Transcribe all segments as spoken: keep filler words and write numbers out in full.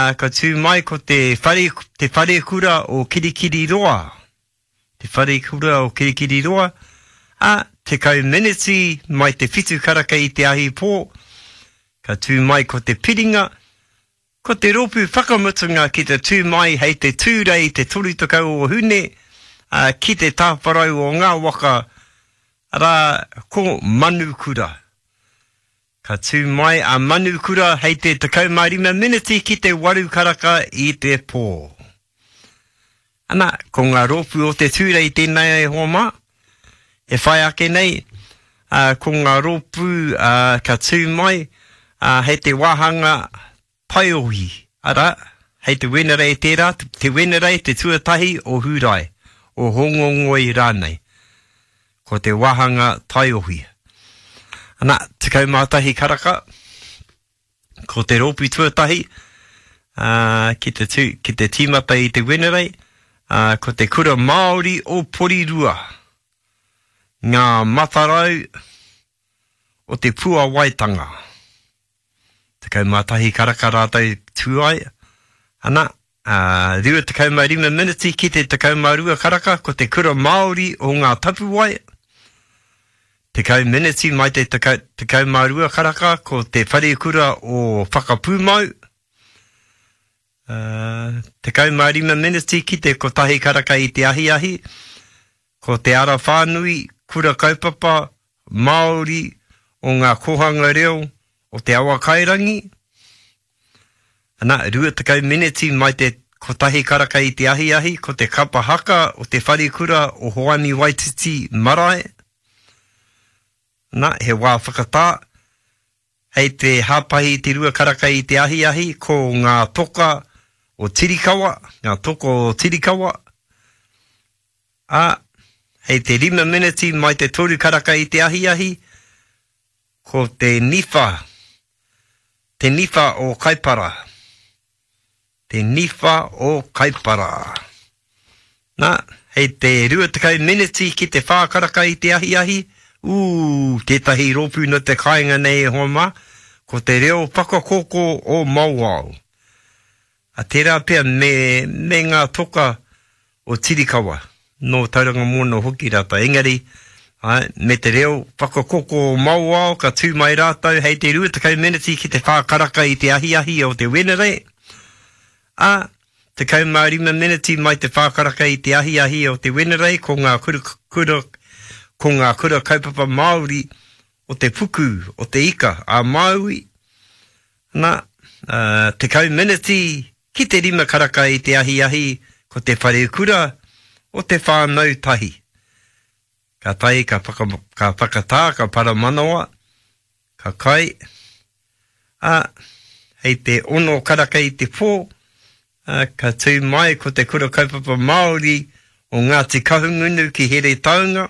uh, ka tū mai ko te whare, te whare kura o Kirikiri roa. Te whare kura o Kirikiri roa. A, te kau miniti mai te whitu karaka i te ahi pō. Ka tū mai ko te piringa. Ko te ropu whakamutunga ki te tū mai hei te tūrei te toru takau o hune. Uh, ki te tāwharau o ngā waka. Ara, ko manu kura. Ka tū mai a manu kura hei te takau marima miniti ki te waru karaka i te pō. Ana, ko ngā ropu o te tūrei tēnei e hoa mā. E whai ake nei, uh, ko ngā ropu uh, ka tū mai uh, hei te wahanga taiohi. Ara, hei te wenerei tērā, te wenerei te tuatahi o hurai, o hongongoi rānei. Ko te wahanga taiohi. Ana, te kaumātahi karaka, ko te ropu tuatahi, uh, ki, te tu, ki te tīmata i te wenerei, uh, ko te kura Māori o Porirua. Ngā matarau o te pua waitanga. Te kaumātahi karaka rātou tuai. Ana, uh, rua te kaumarima miniti ki te te kaumarua karaka, ko te kura Māori o ngā tapuwai. Te kau miniti mai te te, te kaumarua karaka, ko te whare kura o whakapūmau. Uh, te kaumarima miniti ki te kotahi karaka i te ahi ahi. Ko te ara whānui, kura kaupapa, Māori, o ngā kohanga reo, o te awa kairangi. Ana, rua te kau miniti mai te kotahi karaka i te ahi ahi, ko te kapa haka o te whare kura o Hoani Waititi Marae. Ana, he wā whakatā. Hei te hāpahi te rua karaka i te ahi ahi, ko ngā toka o Tirikawa, ngā toka o Tirikawa. A, hei te rima miniti mai te toru karaka i te ahi ahi, ko te niwha, te niwha o Kaipara. Te niwha o Kaipara. Nā, hei te rua te kau miniti ki te whākaraka i te ahi ahi, ū, tētahi ropu no te kāinga nei e homa, ko te reo whakakoko o Mauao. A tērā pia me, me ngā toka o Tirikawa, no tauranga mōna hoki rata. Engari, ai, me te reo whakakoko o Mauao, ka tū mai rātau, hei te rua te kau miniti ki te whākaraka i te ahi ahi o te wenerei. A, te kau marima miniti mai te whākaraka i te ahi ahi o te wenerei, ko ngā kura, kura, ko ngā kura kaupapa Māori o te puku, o te ika, a Māui. Nā, uh, te kau miniti ki te rima karaka i te ahi ahi, ko te whare kura o te whānau tahi. Ka tai, ka, whaka, ka whakatā, ka paramanawa, ka kai. A, hei te ono karaka i te pō, a, ka tū mai ko te kura kaupapa Māori o Ngāti Kahungunu ki here taunga.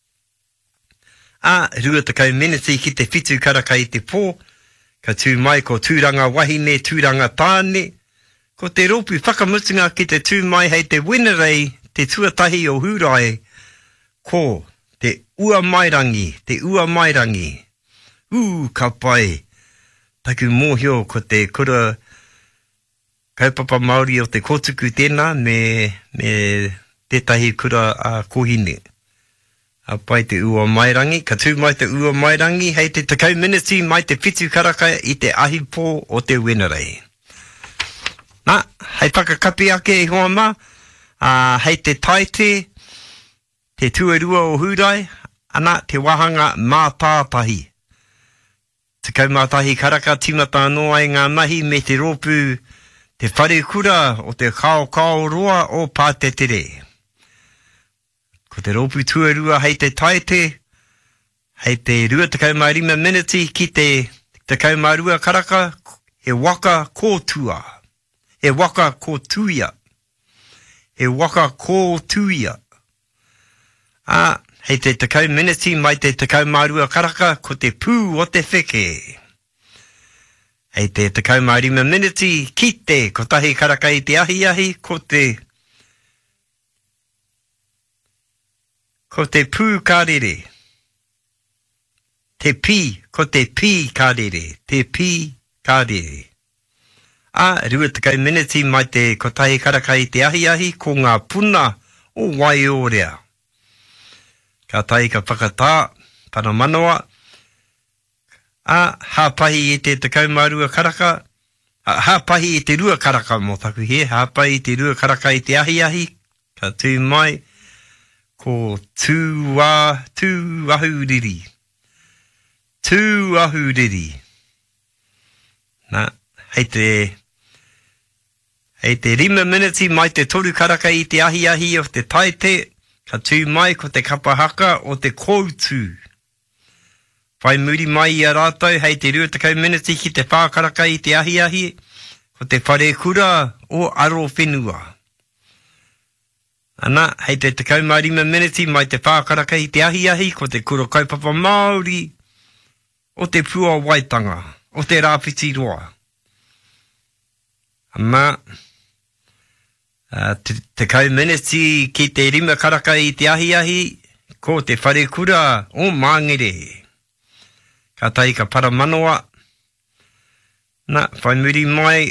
A, rua te kau miniti ki te whitu karaka i te pō, ka tū mai ko tūranga wahine, tūranga tāne, ko te ropu whakamutunga ki te tū mai hei te wenerei, te tuatahi o hurai, ko te ua mairangi, te ua mairangi. Ū, ka pai, taku mōhio ko te kura kaupapa Māori o te kōtuku tēnā, me, me tētahi kura a kohine. A pai te ua mairangi, ka tū mai te ua mairangi, hei te takau miniti mai te whitu karaka i te ahipō o te wenerei. Nā, hei whakakapi ake i hoa mā, uh, hei te taite, te tuarua o hurai, ana te wahanga mā tātahi. Te kaumātahi karaka timata anō ai ngā mahi me te ropu, te whare kura o te kao kao roa o Pātetere. Ko te ropu tuarua hei te taite, hei te rua te kaumarima miniti ki te te kaumarua karaka, he waka kōtua, he waka kōtuia, he waka kōtuia. A, hei te te kau miniti mai te te kaumarua karaka, ko te pū o te wheke. Hei te te kaumarima miniti ki te kotahi karaka i te ahi ahi, ko te ko te pū kārere. Te pī, ko te pī kārere, te pī kārere. A rua takai miniti mai te kotahi karaka i te ahi ahi ko ngā puna o Waiorea. Ka tai ka whakatā, pana manoa. A hāpahi i te takau marua karaka. A hāpahi i te rua karaka mō taku he. Hāpahi i te rua karaka i te ahi ahi. Ka tū mai ko tū wā, tū ahu riri. Tū ahu riri. Nā, hei te... Hei te rima miniti mai te toru karaka i te ahi ahi o te taite, ka tū mai ko te kapahaka o te koutu. Whai muri mai i a rātou, hei te ruatakau miniti ki te whākaraka i te ahi ahi, ko te whare kura o aro whenua. Ana, hei te tekau mai rima miniti mai te whākaraka i te ahi ahi, ko te kura kaupapa Māori o te pua waitanga, o te rāpiti roa. Ama... Uh, te, te kau miniti ki te rima karaka i te ahi ahi, ko te whare kura o Māngere. Ka tai ka para manoa. Nā, whai muri mai.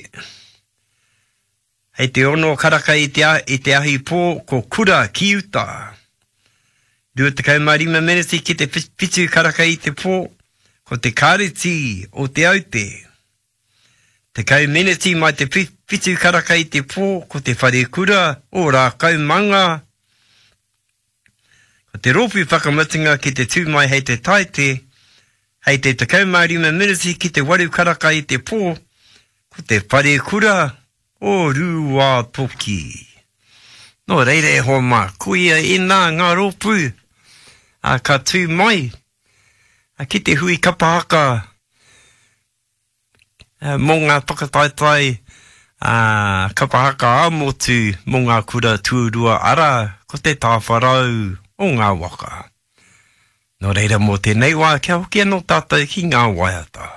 Hei te ono karaka i te, i te ahi pō, ko kura ki uta. Rua te kau mai rima miniti ki te pitu karaka i te pō, ko te kāriti o te aute. Te kau miniti mai te pitu karaka i te pō, ko te whare kura o rā kaumanga. Ko te ropu whakamatinga ki te tū mai hei te taite, hei te tekau mai rima miniti ki te waru karaka i te pō, ko te whare kura o rūwā toki. No reire ho mā, kuia e nā ngā ropu, a ka tū mai, a ki te hui kapahaka, Uh, mō ngā whakataitai uh, kapahaka āmotu mō ngā kura tuurua ara ko te tāwharau o ngā waka. Nō reira mō tēnei wā kia hoki anō tātou ki ngā waiata.